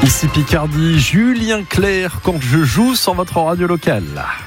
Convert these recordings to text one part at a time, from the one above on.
Ici Picardie, Julien Clerc, quand je joue sur votre radio locale.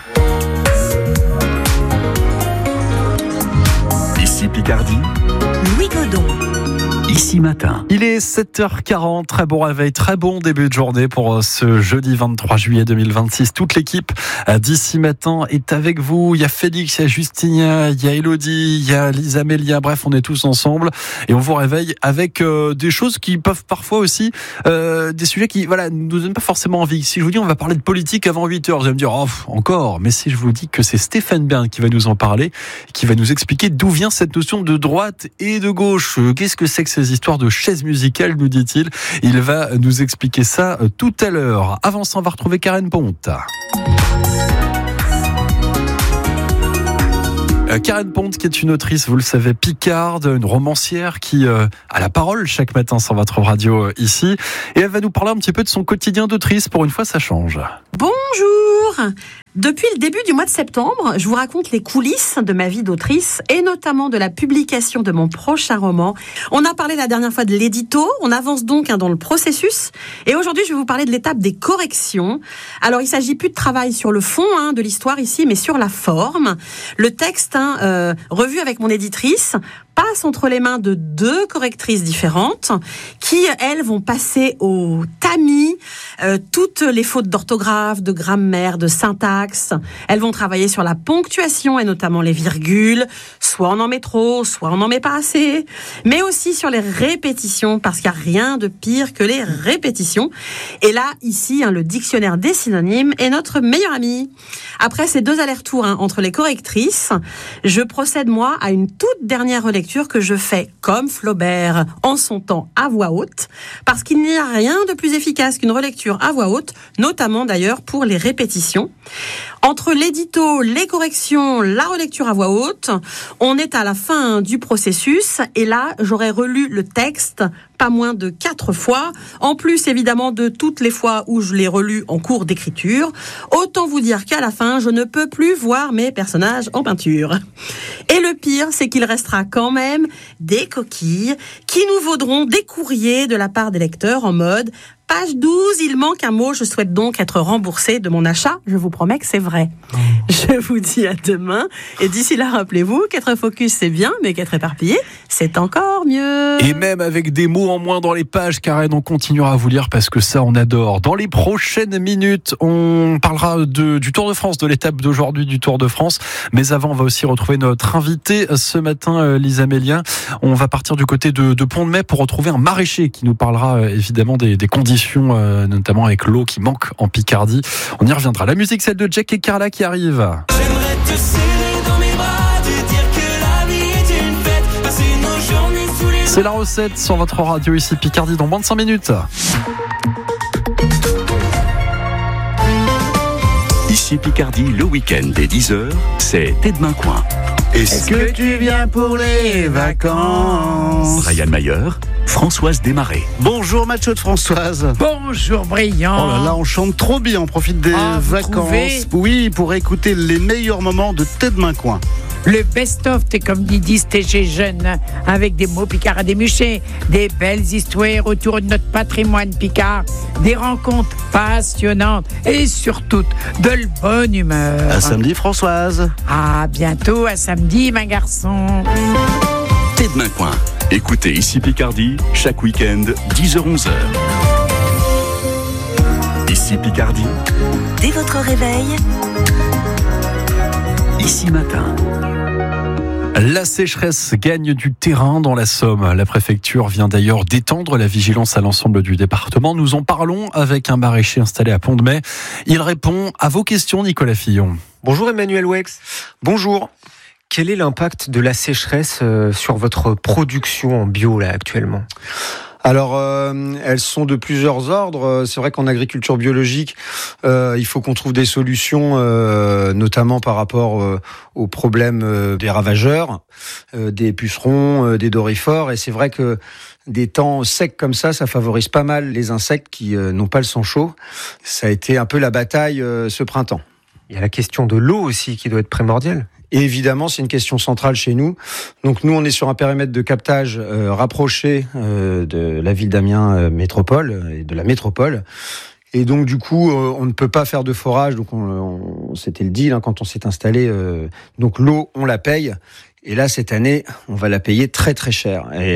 Ici Picardie, Louis Godon. Ici Matin. Il est 7h40, très bon réveil, très bon début de journée pour ce jeudi 23 juillet 2026. Toute l'équipe d'Ici Matin est avec vous. Il y a Félix, il y a Justine, il y a Elodie, il y a Lisa Mélia. Bref, on est tous ensemble et on vous réveille avec des choses qui peuvent parfois aussi, des sujets qui nous donnent pas forcément envie. Si je vous dis on va parler de politique avant 8h, vous allez me dire encore. Mais si je vous dis que c'est Stéphane Bern qui va nous en parler, qui va nous expliquer d'où vient cette notion de droite et de gauche. Qu'est-ce que c'est que ces histoires de chaises musicales, nous dit-il. Il va nous expliquer ça tout à l'heure. Avant ça, on va retrouver Karen Ponte. Karen Ponte, qui est une autrice, vous le savez, picarde, une romancière qui a la parole chaque matin sur votre radio ici. Et elle va nous parler un petit peu de son quotidien d'autrice. Pour une fois, ça change. Bonjour. Depuis le début du mois de septembre, je vous raconte les coulisses de ma vie d'autrice et notamment de la publication de mon prochain roman. On a parlé la dernière fois de l'édito, on avance donc dans le processus et aujourd'hui je vais vous parler de l'étape des corrections. Alors il ne s'agit plus de travail sur le fond de l'histoire ici, mais sur la forme. Le texte, revu avec mon éditrice, passe entre les mains de 2 correctrices différentes qui, elles, vont passer au tamis toutes les fautes d'orthographe, de grammaire, de syntaxe. Elles vont travailler sur la ponctuation et notamment les virgules. Soit on en met trop, soit on n'en met pas assez. Mais aussi sur les répétitions, parce qu'il n'y a rien de pire que les répétitions. Et là, ici, le dictionnaire des synonymes est notre meilleur ami. Après ces 2 allers-retours entre les correctrices, je procède, moi, à une toute dernière relecture que je fais comme Flaubert en son temps à voix haute, parce qu'il n'y a rien de plus efficace qu'une relecture à voix haute, notamment d'ailleurs pour les répétitions. Entre l'édito, les corrections, la relecture à voix haute, on est à la fin du processus et là, j'aurais relu le texte pas moins de 4 fois, en plus évidemment de toutes les fois où je l'ai relu en cours d'écriture. Autant vous dire qu'à la fin, je ne peux plus voir mes personnages en peinture. Et le pire, c'est qu'il restera quand même des coquilles qui nous vaudront des courriers de la part des lecteurs en mode « Page 12, il manque un mot, je souhaite donc être remboursé de mon achat. » Je vous promets que c'est vrai. Je vous dis à demain. Et d'ici là, rappelez-vous qu'être focus, c'est bien, mais qu'être éparpillé, c'est encore mieux. Et même avec des mots en moins dans les pages, Karen, on continuera à vous lire parce que ça, on adore. Dans les prochaines minutes, on parlera du Tour de France, de l'étape d'aujourd'hui du Tour de France. Mais avant, on va aussi retrouver notre invitée ce matin, Lisa Mélia. On va partir du côté de Pont-de-Mai pour retrouver un maraîcher qui nous parlera évidemment des conditions, notamment avec l'eau qui manque en Picardie. On y reviendra. La musique, celle de Jack et Carla qui arrive. J'aimerais te serrer dans mes bras, te dire que la vie est une fête, passer nos journées sous les... C'est la recette sur votre radio ici Picardie dans moins de 5 minutes. Ici Picardie, le week-end dès 10h, c'est Tête Main Coin. Est-ce que tu viens pour les vacances? Ryan Mayer, Françoise Desmarais. Bonjour Macho de Françoise. Bonjour Brillant. Oh là là, on chante trop bien, on profite des vacances. Trouvez Oui, pour écouter les meilleurs moments de Tête Main Coin. Le best-of, t'es comme disent tes jeunes, avec des mots picards à démucher, des belles histoires autour de notre patrimoine picard, des rencontres passionnantes et surtout de la bonne humeur. À samedi Françoise. À bientôt, à samedi ma garçon. Tête Main Coin. Écoutez Ici Picardie, chaque week-end, 10h-11h. Ici Picardie, Dès votre réveil, Ici Matin. La sécheresse gagne du terrain dans la Somme. La préfecture vient d'ailleurs d'étendre la vigilance à l'ensemble du département. Nous en parlons avec un maraîcher installé à Pont-de-Mai. Il répond à vos questions, Nicolas Fillon. Bonjour Emmanuel Wex. Bonjour. Quel est l'impact de la sécheresse sur votre production en bio là actuellement ? Alors, elles sont de plusieurs ordres. C'est vrai qu'en agriculture biologique, il faut qu'on trouve des solutions, notamment par rapport aux problèmes des ravageurs, des pucerons, des doryphores. Et c'est vrai que des temps secs comme ça favorise pas mal les insectes qui n'ont pas le sang chaud. Ça a été un peu la bataille ce printemps. Il y a la question de l'eau aussi qui doit être primordiale. Et évidemment, c'est une question centrale chez nous. Donc nous, on est sur un périmètre de captage rapproché de la ville d'Amiens métropole et de la métropole. Et donc du coup, on ne peut pas faire de forage. Donc c'était le deal quand on s'est installé. Donc l'eau, on la paye. Et là, cette année, on va la payer très très cher. Et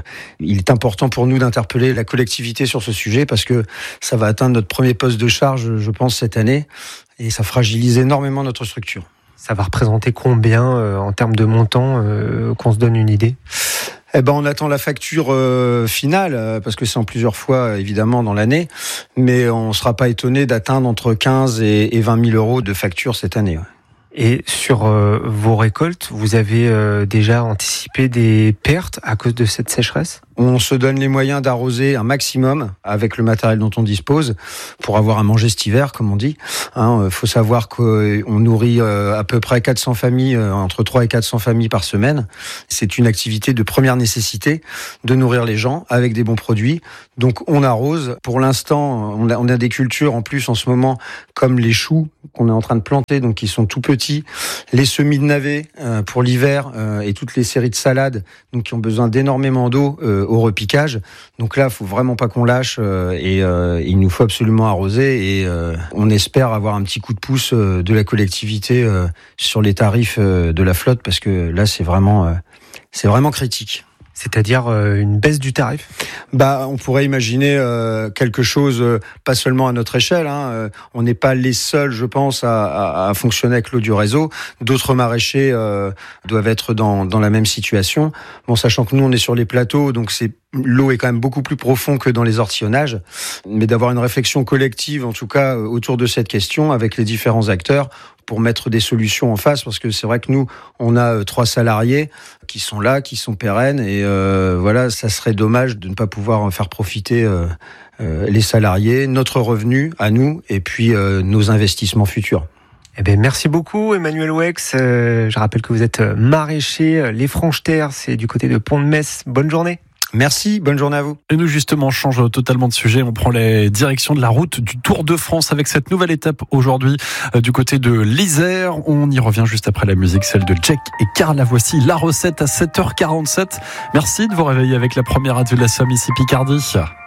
il est important pour nous d'interpeller la collectivité sur ce sujet parce que ça va atteindre notre premier poste de charge, je pense, cette année. Et ça fragilise énormément notre structure. Ça va représenter combien en termes de montant, qu'on se donne une idée ? Eh ben, on attend la facture finale, parce que c'est en plusieurs fois, évidemment, dans l'année. Mais on ne sera pas étonné d'atteindre entre 15 et 20 000 euros de facture cette année. Ouais. Et sur vos récoltes, vous avez déjà anticipé des pertes à cause de cette sécheresse ? On se donne les moyens d'arroser un maximum avec le matériel dont on dispose pour avoir à manger cet hiver, comme on dit. Faut savoir qu'on nourrit à peu près 400 familles, entre 3 et 400 familles par semaine. C'est une activité de première nécessité de nourrir les gens avec des bons produits. Donc on arrose. Pour l'instant, on a des cultures en plus en ce moment comme les choux qu'on est en train de planter, donc qui sont tout petits, les semis de navets pour l'hiver et toutes les séries de salades, donc qui ont besoin d'énormément d'eau au repiquage. Donc là, faut vraiment pas qu'on lâche et il nous faut absolument arroser et on espère avoir un petit coup de pouce de la collectivité sur les tarifs de la flotte parce que là, c'est vraiment critique. C'est-à-dire une baisse du tarif ? On pourrait imaginer quelque chose, pas seulement à notre échelle. On n'est pas les seuls, je pense, à fonctionner avec l'eau du réseau. D'autres maraîchers doivent être dans la même situation. Bon, sachant que nous, on est sur les plateaux, donc l'eau est quand même beaucoup plus profond que dans les ortillonnages. Mais d'avoir une réflexion collective, en tout cas, autour de cette question, avec les différents acteurs, pour mettre des solutions en face, parce que c'est vrai que nous, on a 3 salariés qui sont là, qui sont pérennes, et voilà, ça serait dommage de ne pas pouvoir faire profiter les salariés, notre revenu à nous, et puis nos investissements futurs. Eh bien, merci beaucoup, Emmanuel Wex. Je rappelle que vous êtes maraîcher, les Franches-Terres, c'est du côté de Pont-de-Metz. Bonne journée. Merci, bonne journée à vous. Et nous, justement, on change totalement de sujet. On prend les directions de la route du Tour de France avec cette nouvelle étape aujourd'hui du côté de l'Isère. On y revient juste après la musique, celle de Jack et Karl. Voici la recette à 7h47. Merci de vous réveiller avec la première radio de la Somme ici Picardie.